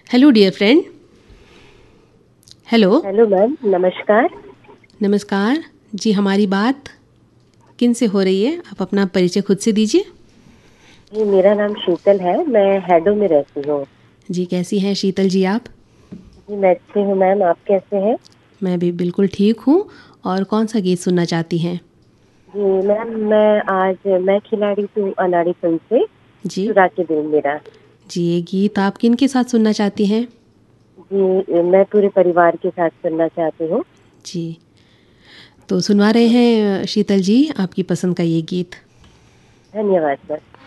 Hello dear friend. Hello. Hello ma'am, नमस्कार। नमस्कार जी। हमारी बात किन से हो रही है? आप अपना परिचय खुद से दीजिए। जी, मेरा नाम शीतल है, मैं हैडो में रहती हूँ। जी, कैसी हैं शीतल जी आप? जी, मैं अच्छी हूँ मैम, आप कैसे हैं? मैं भी बिल्कुल ठीक हूँ। और कौन सा गीत सुनना चाहती हैं? जी मैम, मैं खिलाड़ी तू अनाड़ी फिल्म से जी। चुरा के दिल मेरा। जी, ये गीत आप किन के साथ सुनना चाहती हैं? जी, मैं पूरे परिवार के साथ सुनना चाहती हूँ। जी, तो सुनवा रहे हैं शीतल जी आपकी पसंद का ये गीत। धन्यवाद मैम।